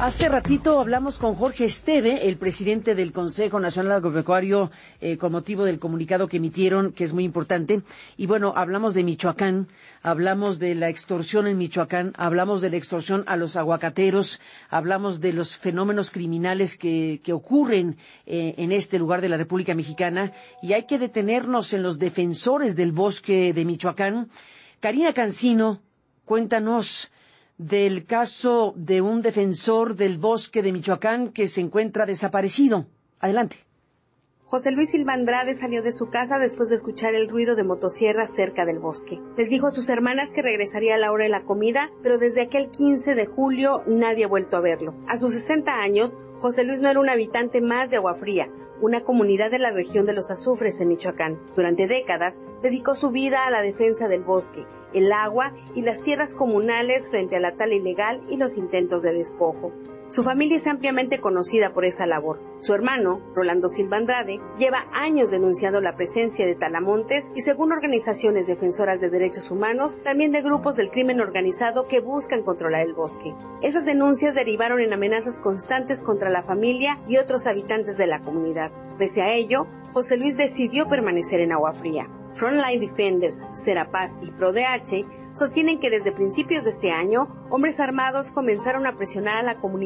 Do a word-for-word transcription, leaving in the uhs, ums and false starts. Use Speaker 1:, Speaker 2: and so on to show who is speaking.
Speaker 1: Hace ratito hablamos con Jorge Esteve, el presidente del Consejo Nacional Agropecuario, eh, con motivo del comunicado que emitieron, que es muy importante. Y bueno, hablamos de Michoacán, hablamos de la extorsión en Michoacán, hablamos de la extorsión a los aguacateros, hablamos de los fenómenos criminales que, que ocurren eh, en este lugar de la República Mexicana. Y hay que detenernos en los defensores del bosque de Michoacán. Karina Cancino, cuéntanos del caso de un defensor del bosque de Michoacán que se encuentra desaparecido. Adelante.
Speaker 2: José Luis Silva Andrade salió de su casa después de escuchar el ruido de motosierras cerca del bosque. Les dijo a sus hermanas que regresaría a la hora de la comida, pero desde aquel quince de julio nadie ha vuelto a verlo. A sus sesenta años, José Luis no era un habitante más de Agua Fría, una comunidad de la región de los Azufres en Michoacán. Durante décadas dedicó su vida a la defensa del bosque, el agua y las tierras comunales frente a la tala ilegal y los intentos de despojo. Su familia es ampliamente conocida por esa labor. Su hermano, Rolando Silva Andrade, lleva años denunciando la presencia de talamontes y, según organizaciones defensoras de derechos humanos, también de grupos del crimen organizado que buscan controlar el bosque. Esas denuncias derivaron en amenazas constantes contra la familia y otros habitantes de la comunidad. Pese a ello, José Luis decidió permanecer en Agua Fría. Frontline Defenders, Serapaz y ProDH sostienen que desde principios de este año, hombres armados comenzaron a presionar a la comunidad